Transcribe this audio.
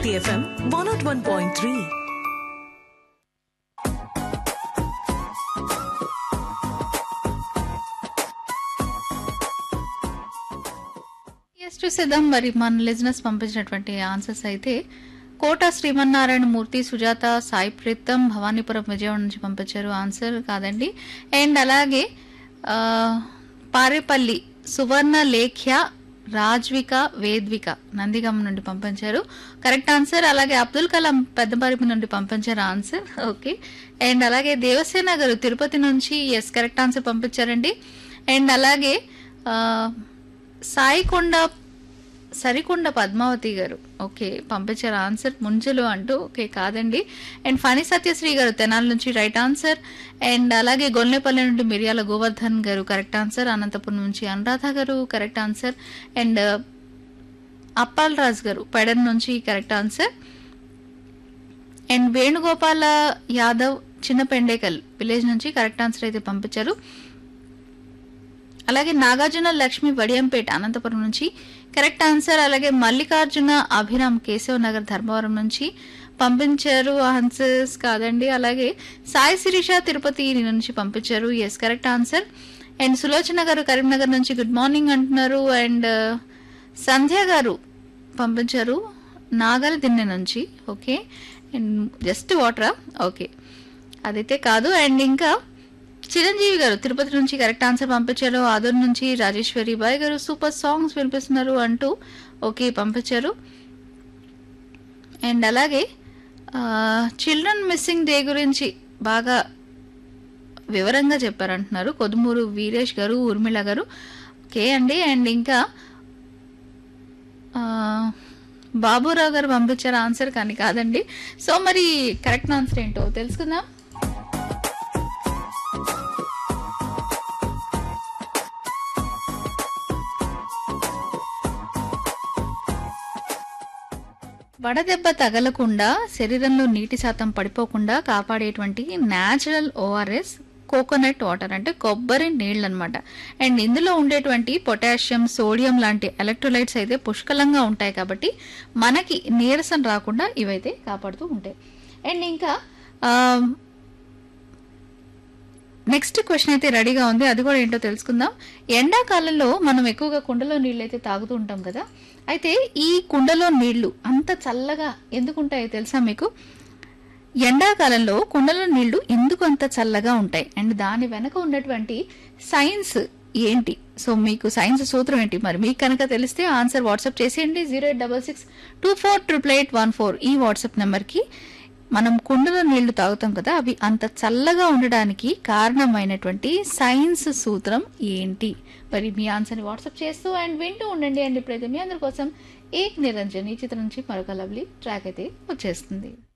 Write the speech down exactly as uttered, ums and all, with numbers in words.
City F M one oh one point three. Yes చూసేద్దాం మరి మన లిజినెస్ పంపించినటువంటి ఆన్సర్స్ అయితే కోట శ్రీమన్నారాయణ మూర్తి, సుజాత, సాయి ప్రీతం, భవానీపురం విజయవాడ నుంచి పంపించారు. ఆన్సర్ కాదండి. అండ్ అలాగే పారేపల్లి సువర్ణ లేఖ్య, రాజ్విక, వేద్విక నందిగం నుండి పంపించారు కరెక్ట్ ఆన్సర్. అలాగే అబ్దుల్ కలాం పెద్దపరిమి నుండి పంపించారు ఆన్సర్. ఓకే. అండ్ అలాగే దేవసేన గారు తిరుపతి నుంచి ఎస్ కరెక్ట్ ఆన్సర్ పంపించారండి. అండ్ అలాగే సాయికొండ సరికొండ పద్మావతి గారు ఓకే పంపించారు ఆన్సర్ ముంజలు అంటూ. ఓకే కాదండి. అండ్ ఫణి సత్యశ్రీ గారు తెనాలి నుంచి రైట్ ఆన్సర్. అండ్ అలాగే గొల్లెపల్లి నుండి మిరియాల గోవర్ధన్ గారు కరెక్ట్ ఆన్సర్. అనంతపురం నుంచి అనురాధ గారు కరెక్ట్ ఆన్సర్. అండ్ అప్పాల్ రాజ్ గారు పెడన్ నుంచి correct answer. And Venugopala Yadav చిన్నపెండేకల్ village నుంచి కరెక్ట్ ఆన్సర్ అయితే పంపించారు. అలాగే నాగార్జున లక్ష్మి వడియంపేట అనంతపురం నుంచి కరెక్ట్ ఆన్సర్. అలాగే మల్లికార్జున అభిరామ్ కేశవ్ నగర్ ధర్మవరం నుంచి పంపించారు ఆన్సర్స్ కాదండి. అలాగే సాయి శిరీష తిరుపతి నుంచి పంపించారు yes correct answer. And Sulochana గారు కరీంనగర్ నుంచి గుడ్ మార్నింగ్ అంటున్నారు. అండ్ సంధ్య గారు పంపించారు నాగల దిన్నె నుంచి. ఓకే. అండ్ జస్ట్ వాటరా ఓకే అదైతే కాదు. అండ్ ఇంకా చిరంజీవి గారు తిరుపతి నుంచి కరెక్ట్ ఆన్సర్ పంపించారు. ఆదూర్ నుంచి రాజేశ్వరి బాయ్ గారు సూపర్ సాంగ్స్ వినిపిస్తున్నారు అంటూ ఓకే పంపించారు. అండ్ అలాగే చిల్డ్రన్ మిస్సింగ్ డే గురించి బాగా వివరంగా చెప్పారంటున్నారు కొదుమూరు వీరేష్ గారు, ఊర్మిళ గారు. ఓకే అండి. అండ్ ఇంకా బాబురావు గారు పంపించారు ఆన్సర్ కానీ కాదండి. సో మరి కరెక్ట్ ఆన్సర్ ఏంటో తెలుసుకుందాం. వడదెబ్బ తగలకుండా శరీరంలో నీటి శాతం పడిపోకుండా కాపాడేటువంటి న్యాచురల్ ఓఆర్ఎస్ కోకోనట్ వాటర్ అంటే కొబ్బరి నీళ్ళు అనమాట. అండ్ ఇందులో ఉండేటువంటి పొటాషియం, సోడియం లాంటి ఎలక్ట్రోలైట్స్ అయితే పుష్కలంగా ఉంటాయి కాబట్టి మనకి నీరసం రాకుండా ఇవైతే కాపాడుతూ ఉంటాయి. అండ్ ఇంకా నెక్స్ట్ క్వశ్చన్ అయితే రెడీగా ఉంది, అది కూడా ఏంటో తెలుసుకుందాం. ఎండాకాలంలో మనం ఎక్కువగా కుండలో నీళ్ళు అయితే తాగుతూ ఉంటాం కదా. అయితే ఈ కుండలో నీళ్లు అంత చల్లగా ఎందుకు ఉంటాయో తెలుసా మీకు? ఎండాకాలంలో కుండలో నీళ్లు ఎందుకు అంత చల్లగా ఉంటాయి అండ్ దాని వెనక ఉన్నటువంటి సైన్స్ ఏంటి? సో మీకు సైన్స్ సూత్రం ఏంటి? మరి మీకు కనుక తెలిస్తే ఆన్సర్ వాట్సాప్ చేసేయండి zero eight double six two four triple eight one four ఈ వాట్సాప్ నెంబర్కి. మనం కుండలో నీళ్లు తాగుతాం కదా, అవి అంత చల్లగా ఉండడానికి కారణమైనటువంటి సైన్స్ సూత్రం ఏంటి? మరి మీ ఆన్సర్ని వాట్సాప్ చేస్తూ అండ్ వింటూ ఉండండి. అండ్ ఇప్పుడైతే మీ అందరి కోసం ఏక్ నిరంజన్ ఈ చిత్రం నుంచి మరొక లవ్లీ ట్రాక్ అయితే వచ్చేస్తుంది.